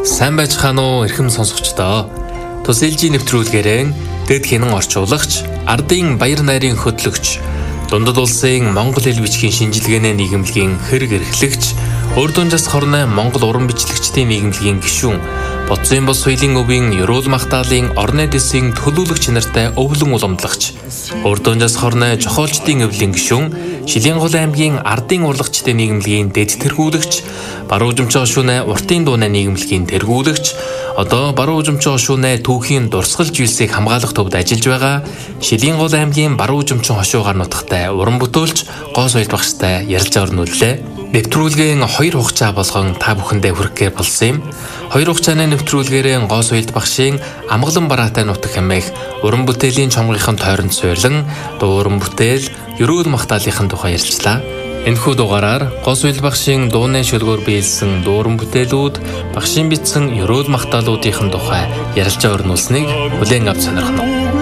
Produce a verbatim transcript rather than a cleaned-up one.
Сайн байцгаана уу эрхэм сонсогчдоо. Тус ээлжийн нэвтрүүлгээрээ дэд хинэн орчуулагч, ардын баяр найрын хөтлөгч, дундад улсын Монгол хэл бичгийн шинжилгээний нийгэмлэгийн хэрэг эрхлэгч, урд унжаас хорны Монгол уран бичлэгчдийн нийгэмлэгийн гишүүн, Бодсон бос соёлын өвийн Ерөөл Махтаалын орны дэсийн төлөөлөгч нартай өвлөн уламжлагч, урд унжаас хорны жохоолчдын өвлийн гишүүн, Шилэнгол аймгийн ардын урлагчдын нийгэмлэгийн дэд тэргүүлэгч, Баруун Жумчин хошууны уртын дууны нийгэмлэгийн тэргүүлэгч, одоо Баруун Жумчин хошууны түүхийн дурсгал жилсийг хамгаалах төвд ажиллаж байгаа Шилэнгол аймгийн Баруун Жумчин хошуугаар нутагтай уран бүтээлч гоо соёл багштай ярилцж орнууллаа. Нэвтрүүлгийн хоёр хугацаа болгон та бүхэндээ хүрэхээр болсон юм. Хоёр хугацааны нэвтрүүлгээрээ гоо соёлд багшийн Амгалан бараатай нутаг хэмээх уран бүтээлийн чонгийнхын тойронд суйрлан дуу уран бүтээл Ерөөл Махтаалынхын тухай ярилцлаа. Энэхүү дугаараар гоо соёл багшийн дууны шөлгөөр биелсэн дуу уран бүтээлүүд, багшийн бичсэн Ерөөл Махтаалуудынхын тухай ярилцж орнуулсныг хүлээн авч сонирхно.